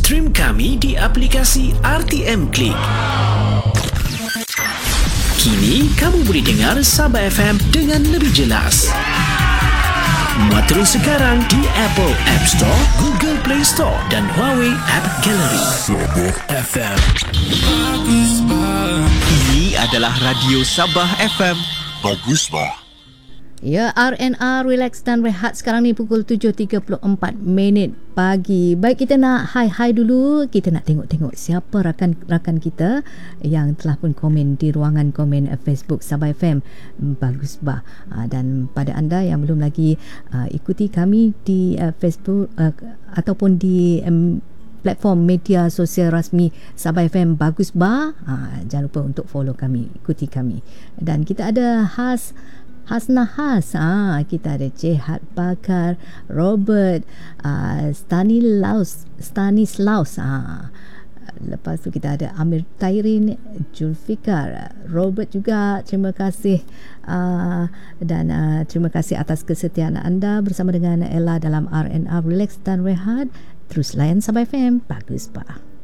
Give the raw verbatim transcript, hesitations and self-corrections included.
Stream kami di aplikasi R T M Click. Kini kamu boleh dengar Sabah F M dengan lebih jelas. Muat terus sekarang di Apple App Store, Google Play Store dan Huawei App Gallery. Sabah F M. Ini adalah Radio Sabah F M. Bagus bah. Ya, R and R Relax dan Rehat sekarang ni pukul tujuh tiga puluh empat minit pagi. Baik, kita nak hai-hai dulu. Kita nak tengok-tengok siapa rakan-rakan kita yang telah pun komen di ruangan komen Facebook Sabah F M. Bagus bah. Dan pada anda yang belum lagi uh, ikuti kami di uh, Facebook uh, ataupun di um, platform media sosial rasmi Sabah F M, bagus bah. Ha, jangan lupa untuk follow kami, ikuti kami. Dan kita ada khas Hasna Has, ah, kita ada Jehat Bakar, Robert, uh, Stanislaus, Stanislaus, ah. Lepas tu kita ada Amir Tairin, Julfikar, Robert juga. Terima kasih uh, dan uh, terima kasih atas kesetiaan anda bersama dengan Ella dalam R and R Relax dan Rehat. Terus layan Sabah F M, bagus pak.